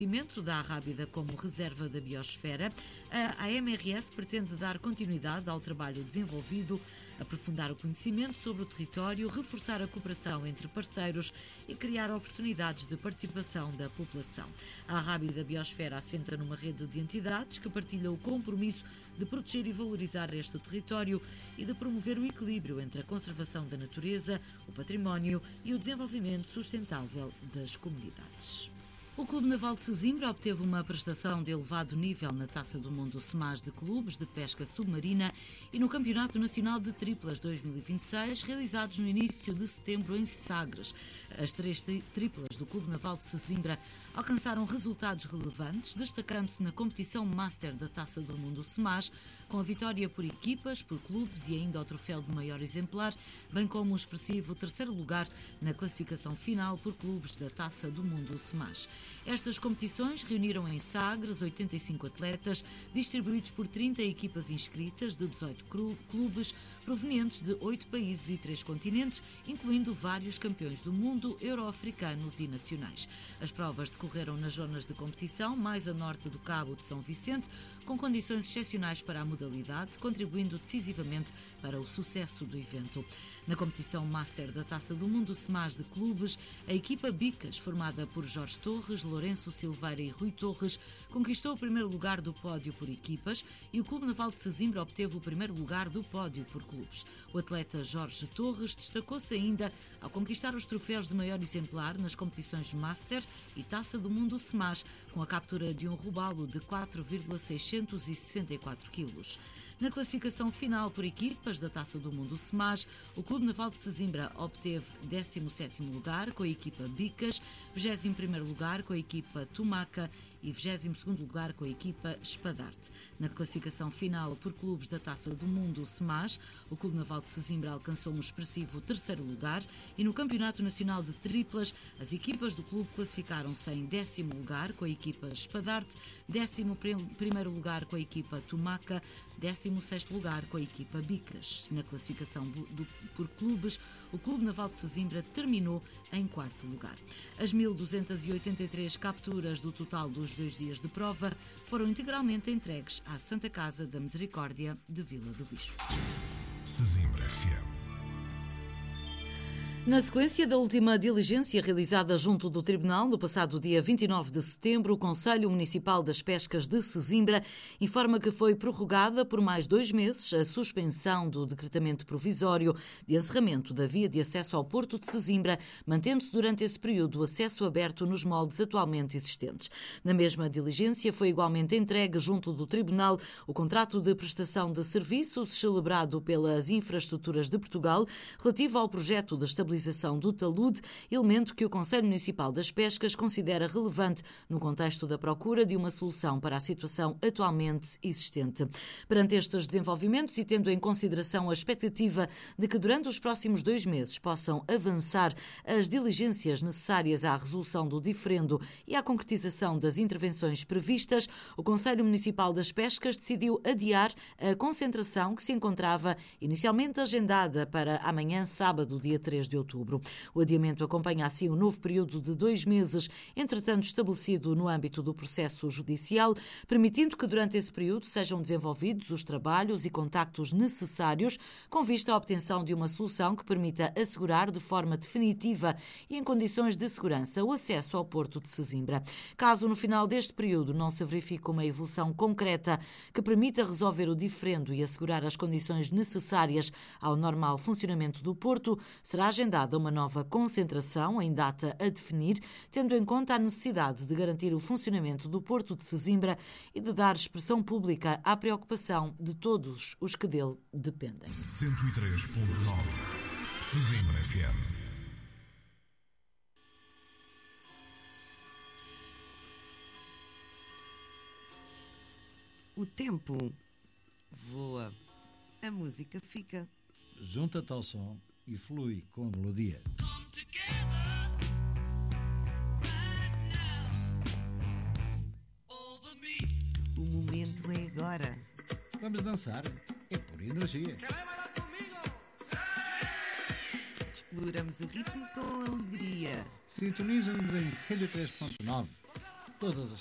da Arrábida como reserva da biosfera, a AMRS pretende dar continuidade ao trabalho desenvolvido, aprofundar o conhecimento sobre o território, reforçar a cooperação entre parceiros e criar oportunidades de participação da população. A Arrábida Biosfera assenta numa rede de entidades que partilham o compromisso de proteger e valorizar este território e de promover o equilíbrio entre a conservação da natureza, o património e o desenvolvimento sustentável das comunidades. O Clube Naval de Sesimbra obteve uma prestação de elevado nível na Taça do Mundo SEMAS de Clubes de Pesca Submarina e no Campeonato Nacional de Triplas 2026, realizados no início de setembro em Sagres. As 3 triplas do Clube Naval de Sesimbra alcançaram resultados relevantes, destacando-se na competição Master da Taça do Mundo SEMAS, com a vitória por equipas, por clubes e ainda o troféu de maior exemplar, bem como o expressivo 3º lugar na classificação final por clubes da Taça do Mundo SEMAS. Estas competições reuniram em Sagres 85 atletas, distribuídos por 30 equipas inscritas de 18 clubes, provenientes de 8 países e 3 continentes, incluindo vários campeões do mundo, euro-africanos e nacionais. As provas decorreram nas zonas de competição mais a norte do Cabo de São Vicente, com condições excepcionais para a modalidade, contribuindo decisivamente para o sucesso do evento. Na competição Master da Taça do Mundo SEMAS de Clubes, a equipa Bicas, formada por Jorge Torres, Lourenço Silveira e Rui Torres, conquistou o 1º lugar do pódio por equipas e o Clube Naval de Sesimbra obteve o 1º lugar do pódio por clubes. O atleta Jorge Torres destacou-se ainda ao conquistar os troféus de maior exemplar nas competições Master e Taça do Mundo SEMAS, com a captura de um robalo de 4,664 quilos. Na classificação final por equipas da Taça do Mundo SEMAS, o Clube Naval de Sesimbra obteve 17º lugar com a equipa Bicas, 21º lugar com a equipa Tumaca e 22º lugar com a equipa Espadarte. Na classificação final por clubes da Taça do Mundo SEMAS, o Clube Naval de Sesimbra alcançou um expressivo 3º lugar e no Campeonato Nacional de Triplas, as equipas do clube classificaram-se em 10º lugar com a equipa Espadarte, 11º lugar com a equipa Tumaca, 16º lugar com a equipa Bicas. Na classificação por clubes, o Clube Naval de Sesimbra terminou em 4º lugar. As 1.283 capturas do total dos 2 dias de prova foram integralmente entregues à Santa Casa da Misericórdia de Vila do Bispo. Sesimbra FM. Na sequência da última diligência realizada junto do Tribunal no passado dia 29 de setembro, o Conselho Municipal das Pescas de Sesimbra informa que foi prorrogada por mais 2 meses a suspensão do decretamento provisório de encerramento da via de acesso ao Porto de Sesimbra, mantendo-se durante esse período o acesso aberto nos moldes atualmente existentes. Na mesma diligência foi igualmente entregue junto do Tribunal o contrato de prestação de serviços celebrado pelas Infraestruturas de Portugal relativo ao projeto de estabilização do talude, elemento que o Conselho Municipal das Pescas considera relevante no contexto da procura de uma solução para a situação atualmente existente. Perante estes desenvolvimentos e tendo em consideração a expectativa de que durante os próximos 2 meses possam avançar as diligências necessárias à resolução do diferendo e à concretização das intervenções previstas, o Conselho Municipal das Pescas decidiu adiar a concentração que se encontrava inicialmente agendada para amanhã, sábado, dia 3 de outubro. O adiamento acompanha assim um novo período de 2 meses, entretanto estabelecido no âmbito do processo judicial, permitindo que durante esse período sejam desenvolvidos os trabalhos e contactos necessários com vista à obtenção de uma solução que permita assegurar de forma definitiva e em condições de segurança o acesso ao Porto de Sesimbra. Caso no final deste período não se verifique uma evolução concreta que permita resolver o diferendo e assegurar as condições necessárias ao normal funcionamento do Porto, será agendada uma nova concentração em data a definir, tendo em conta a necessidade de garantir o funcionamento do Porto de Sesimbra e de dar expressão pública à preocupação de todos os que dele dependem. 103.9 Sesimbra FM. O tempo voa, a música fica. Junta-te ao som e flui com a melodia. O momento é agora. Vamos dançar, é por energia. Exploramos o ritmo com alegria. Sintoniza-nos em 103.9. todas as